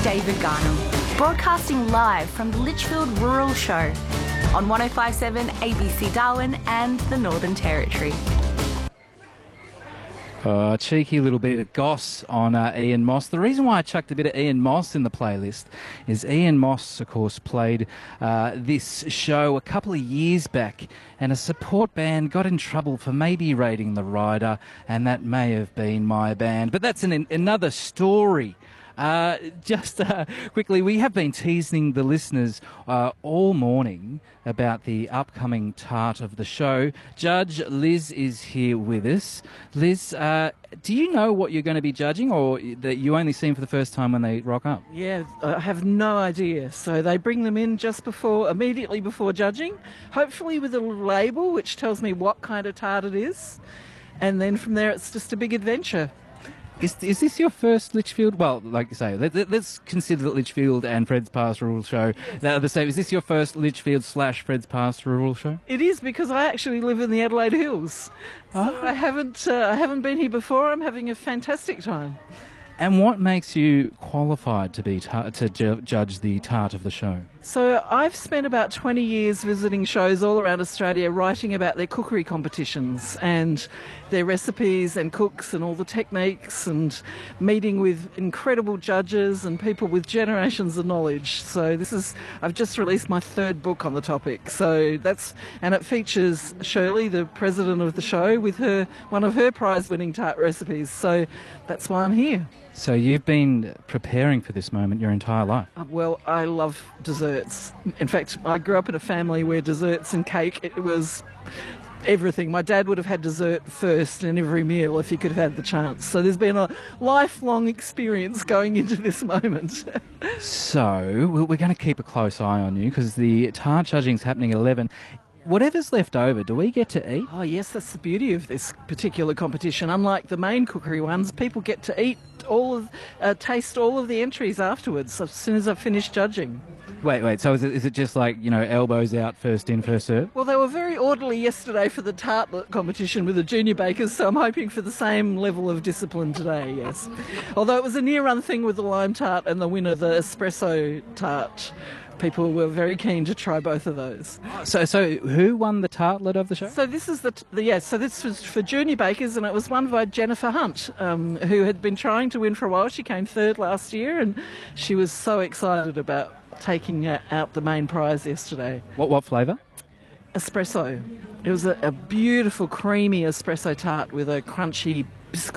David Garnham, broadcasting live from the Litchfield Rural Show on 105.7 ABC Darwin and the Northern Territory. Cheeky little bit of goss on Ian Moss. The reason why I chucked a bit of Ian Moss in the playlist is Ian Moss, of course, played this show a couple of years back, and a support band got in trouble for maybe raiding the rider, and that may have been my band. But that's another story. Quickly, we have been teasing the listeners all morning about the upcoming tart of the show. Judge Liz is here with us. Liz, do you know what you're going to be judging, or that you only see them for the first time when they rock up? Yeah, I have no idea. So they bring them in immediately before judging, hopefully with a little label which tells me what kind of tart it is. And then from there it's just a big adventure. Is this your first Litchfield? Well, like you say, let's consider that Litchfield and Fred's Pastoral Show are the same. Is this your first Litchfield / Fred's Pastoral Show? It is, because I actually live in the Adelaide Hills. So I haven't been here before. I'm having a fantastic time. And what makes you qualified to judge the tart of the show? So I've spent about 20 years visiting shows all around Australia, writing about their cookery competitions and their recipes and cooks and all the techniques, and meeting with incredible judges and people with generations of knowledge. So I've just released my third book on the topic. And it features Shirley, the president of the show, with one of her prize-winning tart recipes. So that's why I'm here. So you've been preparing for this moment your entire life? Well, I love desserts. In fact, I grew up in a family where desserts and cake, it was everything. My dad would have had dessert first in every meal if he could have had the chance. So there's been a lifelong experience going into this moment. So we're going to keep a close eye on you, because the tart judging's happening at 11. Whatever's left over, do we get to eat? Oh yes, that's the beauty of this particular competition. Unlike the main cookery ones, people get to eat taste all of the entries afterwards, as soon as I've finished judging. Wait, so is it just like, elbows out, first in, first served? Well, they were very orderly yesterday for the tartlet competition with the junior bakers, so I'm hoping for the same level of discipline today, yes. Although it was a near-run thing with the lime tart and the winner, the espresso tart. People were very keen to try both of those. So who won the tartlet of the show? So this is this was for junior bakers, and it was won by Jennifer Hunt, who had been trying to win for a while. She came third last year, and she was so excited about taking out the main prize yesterday. What flavour? Espresso. It was a beautiful creamy espresso tart with a crunchy biscuit.